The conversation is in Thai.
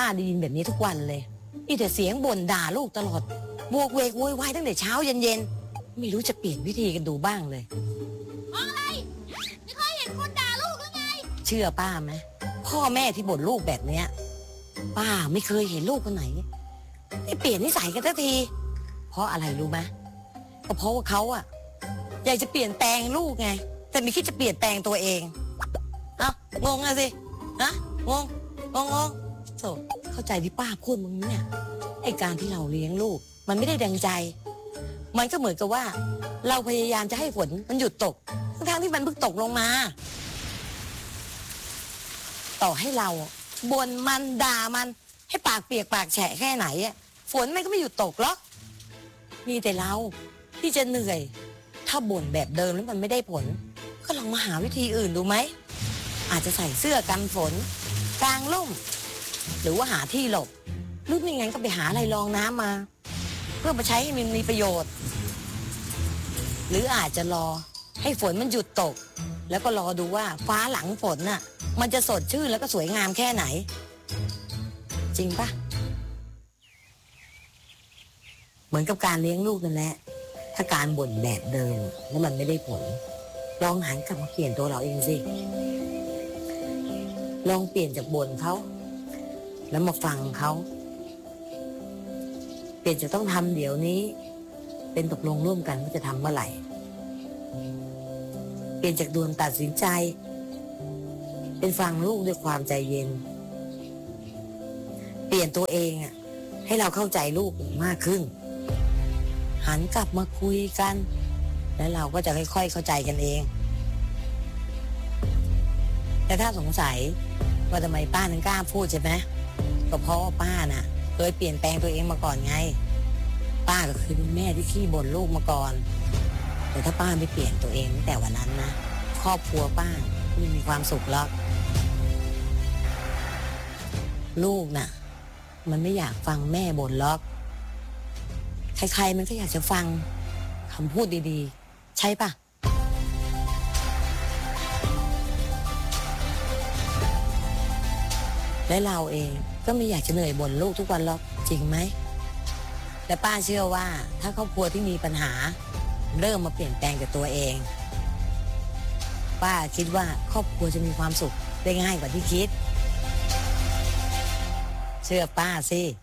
ป้าได้ยินแบบนี้ทุกวันเลยมีแต่เสียงบ่นด่าลูกตลอดบวกเวกโวยวายตั้งแต่เช้าเย็นไม่รู้จะเปลี่ยนวิธีกันดูบ้างเลยอะไรไม่เคยเห็นคนด่าลูกหรือไงเชื่อป้าไหมพ่อแม่ที่บ่นลูกแบบเนี้ยป้าไม่เคยเห็นลูกคนไหนไม่เปลี่ยนนิสัยกันสักทีเพราะอะไรรู้ไหมก็เพราะว่าเขาอะอยากจะเปลี่ยนแปลงลูกไงแต่ไม่คิดจะเปลี่ยนแปลงตัวเองงงอะสิงงโธ่เข้าใจที่ป้าพูดมึงเนี่ยไอ้การที่เราเลี้ยงลูกมันไม่ได้ดังใจมันก็เหมือนกับว่าเราพยายามจะให้ฝนมันหยุดตกทั้งที่มันเพิ่งตกลงมาต่อให้เราบ่นมันด่ามันให้ปากเปียกปากแฉะแค่ไหนอะฝนมันก็ไม่หยุดตกหรอกมีแต่เราที่จะเหนื่อยถ้าบ่นแบบเดิมแล้วมันไม่ได้ผลก็ลองมาหาวิธีอื่นดูไหมอาจจะใส่เสื้อกันฝนกางร่มหรือว่าหาที่หลบหรือไม่งั้นก็ไปหาอะไรรองน้ำมาเพื่อมาใช้ให้มันมีประโยชน์หรืออาจจะรอให้ฝนมันหยุดตกแล้วก็รอดูว่าฟ้าหลังฝนน่ะมันจะสดชื่นแล้วก็สวยงามแค่ไหนจริงปะเหมือนกับการเลี้ยงลูกนั่นแหละถ้าการบ่นแบบเดิมแล้วมันไม่ได้ผลลองหันกลับมาเปลี่ยนตัวเราเองสิลองเปลี่ยนจากบ่นเขาแล้วมาฟังเขาเปลี่ยนจะต้องทำเดี๋ยวนี้เป็นตกลงร่วมกันว่าจะทำเมื่อไหร่เปลี่ยนจากด่วนตัดสินใจเป็นฟังลูกด้วยความใจเย็นเปลี่ยนตัวเองให้เราเข้าใจลูกมากขึ้นหันกลับมาคุยกันแล้วเราก็จะค่อยๆเข้าใจกันเองแต่ถ้าสงสัยว่าทำไมป้าถึงกล้าพูดใช่ไหมก็เพราะว่าป้าน่ะเคยเปลี่ยนแปลงตัวเองมาก่อนไงป้าก็คือแม่ที่ขี้บ่นลูกมาก่อนแต่ถ้าป้าไม่เปลี่ยนตัวเองตั้งแต่วันนั้นนะครอบครัวป้าไม่มีความสุขหรอกลูกน่ะมันไม่อยากฟังแม่บ่นหรอกใครๆมันก็อยากจะฟังคำพูดดีๆใช่ปะและเราเองก็ไม่อยากจะเหนื่อยบ่นลูกทุกวันหรอกจริงไหมแต่ป้าเชื่อว่าถ้าครอบครัวที่มีปัญหาเริ่มมาเปลี่ยนแปลงกับตัวเองป้าคิดว่าครอบครัวจะมีความสุขได้ง่ายกว่าที่คิดเชื่อป้าสิ